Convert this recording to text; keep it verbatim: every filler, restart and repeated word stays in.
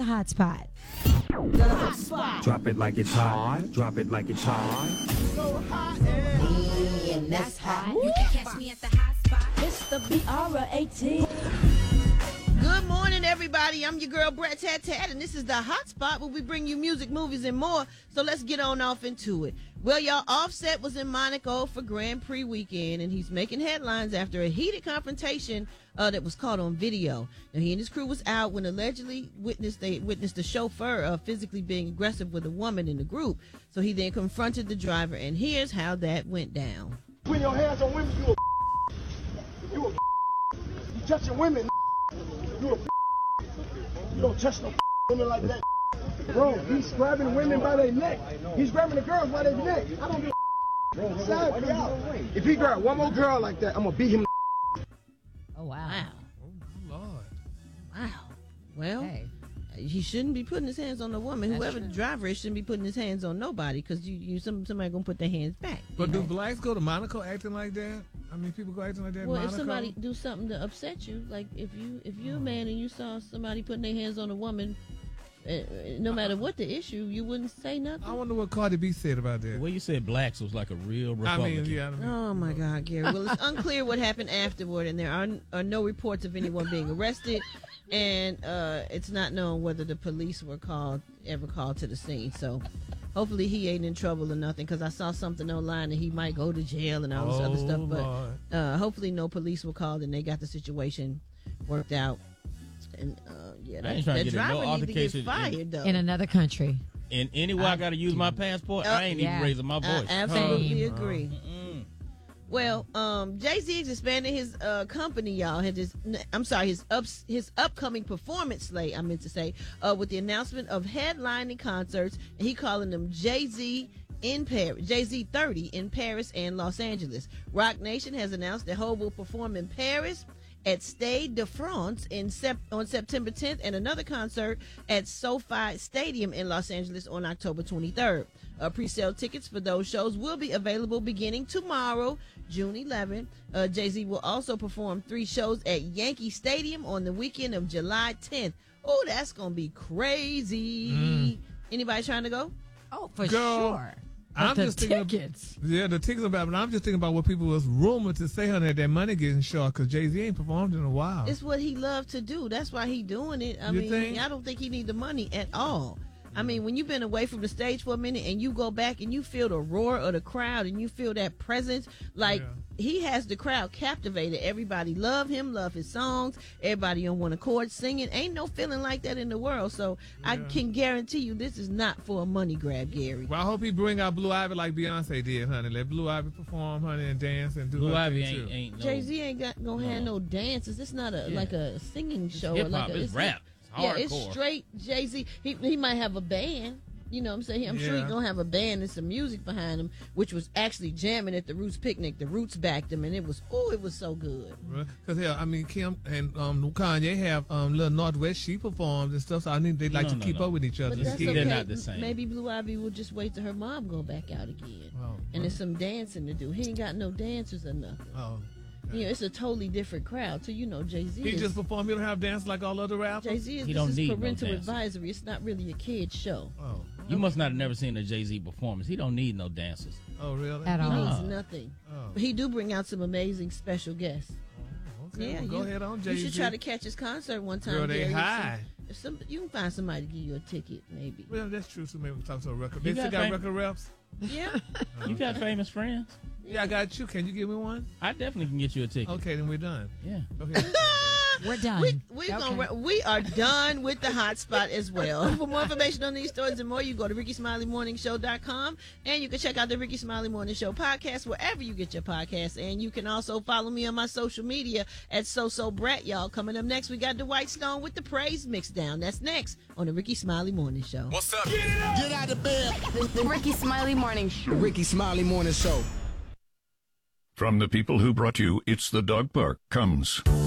hot spot. The hot spot. Drop it like it's hot. Drop it like it's hot. So hot and, and that's hot. You can catch me at the hot spot. It's the B R eighteen. Good morning, everybody. I'm your girl, Brett Tat Tat, and this is the Hot Spot where we bring you music, movies, and more. So let's get on off into it. Well, y'all, Offset was in Monaco for Grand Prix weekend, and he's making headlines after a heated confrontation uh, that was caught on video. Now, he and his crew was out when allegedly witnessed they witnessed the chauffeur uh, physically being aggressive with a woman in the group. So he then confronted the driver, and here's how that went down. Putting your hands on women, you a you a you touching women. You a you don't touch no women like that. Bro, he's grabbing women by their neck. He's grabbing the girls by their neck. I don't give a side me out. If he grab one more girl like that, I'm gonna beat him. Oh, wow. Wow. Oh, Lord. Wow. Well, Hey. he shouldn't be putting his hands on the woman. That's Whoever true. the driver is shouldn't be putting his hands on nobody because you, you some, somebody going to put their hands back. But do blacks go to Monaco acting like that? I mean, people go acting like that in Well, if Monaco? somebody do something to upset you, like if you if you're a man and you saw somebody putting their hands on a woman, uh, no matter what the issue, you wouldn't say nothing. I wonder what Cardi B said about that. The way you said blacks was like a real I Republican. mean, yeah. I mean, Oh my God, Gary. Well, it's unclear what happened afterward, and there are, are no reports of anyone being arrested, and uh, it's not known whether the police were called ever called to the scene. So, hopefully, he ain't in trouble or nothing. Because I saw something online that he might go to jail and all this other Oh, stuff. But Lord. uh, hopefully, no police were called and they got the situation worked out. And uh, yeah, I that, ain't trying to that get in no driver need to get altercation in- fired though. In another country. And anywhere I, got to use my passport, I ain't yeah. even raising my I voice. absolutely Same. agree. Mm-mm. Well, um, Jay-Z is expanding his uh, company, y'all. Had his, I'm sorry, his ups, his upcoming performance slate. I meant to say, uh, with the announcement of headlining concerts, and he calling them Jay-Z in Paris, Jay-Z thirty in Paris and Los Angeles. Rock Nation has announced that Ho will perform in Paris at Stade de France in sep- on September tenth, and another concert at SoFi Stadium in Los Angeles on October twenty-third. Uh, pre-sale tickets for those shows will be available beginning tomorrow, June eleventh. Uh, Jay-Z will also perform three shows at Yankee Stadium on the weekend of July tenth. Oh, that's going to be crazy. Mm. Anybody trying to go? Oh, for Girl, sure. I'm But the just thinking of- tickets. Yeah, the tickets about, but I'm just thinking about what people was rumored to say, honey, that their money getting short because Jay-Z ain't performed in a while. It's what he loved to do. That's why he doing it. I You mean, think? I don't think he need the money at all. I mean, when you've been away from the stage for a minute and you go back and you feel the roar of the crowd and you feel that presence, like Yeah. he has the crowd captivated. Everybody love him, love his songs. Everybody on one accord singing. Ain't no feeling like that in the world. So I Yeah. can guarantee you this is not for a money grab, Gary. Well, I hope he bring out Blue Ivy like Beyonce did, honey. Let Blue Ivy perform, honey, and dance and do Blue her Ivy thing, ain't too. ain't no Jay Z ain't got gonna have no dances. It's not a Yeah. like a singing show. hip or like hop. a, It's rap. It's Yeah, hardcore. it's straight Jay Z. He he might have a band. You know what I'm saying? I'm sure Yeah. he's going to have a band and some music behind him, which was actually jamming at the Roots picnic. The Roots backed him, and it was, oh, it was so good. Because, hell, I mean, Kim and um, Kanye have um, Little Northwest, she performs and stuff, so I need they like No, to no, keep no. up with each other. But that's They're okay. not the same. Maybe Blue Ivy will just wait till her mom go back out again. Oh, and there's some dancing to do. He ain't got no dancers or nothing. oh. You know, it's a totally different crowd. So, you know, Jay-Z He is, just performed, he don't have dance like all other rappers? Jay-Z is, He this don't is need no parental dancers. advisory. It's not really a kid's show. Oh. You must not have never seen a Jay-Z performance. He don't need no dancers. Oh, really? At He all. needs Ah. nothing. Oh. But he do bring out some amazing special guests. Okay, Yeah, well, go you, ahead on, you Jay-Z. should try to catch his concert one time. Girl, they Gary. If some- high. If some, you can find somebody to give you a ticket, maybe. Well, that's true, so maybe we'll talk to a record. You They still got got fam- record reps? Yeah. You got famous friends? Yeah, I got you. Can you give me one? I definitely can get you a ticket. Okay, then we're done. Yeah. Go ahead. We're done. We, we, Okay. gonna, we are done with the hot spot as well. For more information on these stories and more, you go to ricky smiley morning show dot com, and you can check out the Ricky Smiley Morning Show podcast wherever you get your podcasts. And you can also follow me on my social media at So So Brat, y'all. Coming up next, we got the White Stone with the Praise Mix Down. That's next on the Ricky Smiley Morning Show. What's up? Get out of bed. The Ricky Smiley Morning Show. The Ricky Smiley Morning Show. From the people who brought you It's the Dog Park comes